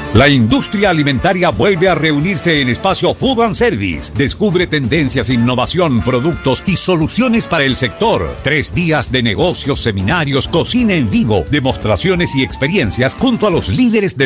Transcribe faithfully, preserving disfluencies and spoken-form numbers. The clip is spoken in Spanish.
La industria alimentaria vuelve a reunirse en Espacio Food and Service. Descubre tendencias, innovación, productos y soluciones para el sector. Tres días de negocios, seminarios, cocina en vivo, demostraciones y experiencias junto a los líderes del